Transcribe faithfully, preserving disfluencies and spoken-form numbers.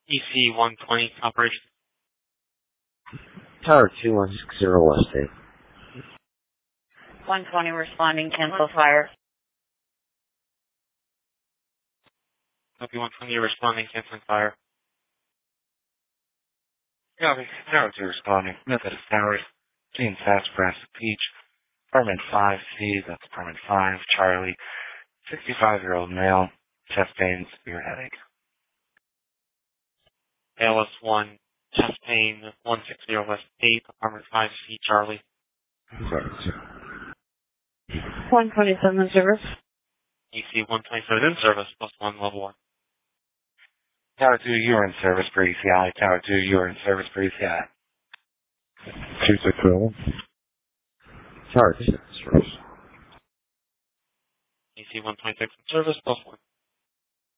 E C one twenty operation. Tower two one six zero West eight. one twenty responding, cancel fire. Copy one twenty responding, canceling fire. Copy. Tower two responding. Methodist Towers. Team Sassafras Peach. Apartment five C, that's apartment five, Charlie. sixty-five-year-old male. Chest pain, severe headache. A L S one, chest pain, one sixty West eight, apartment five C, Charlie. one twenty-seven in service. E C one twenty-seven in service, plus one, level one. Tower two, you are in service for E C I. Tower two, you are in service for E C I. two six zero. Tower two service. E C one twenty-six in service, plus one.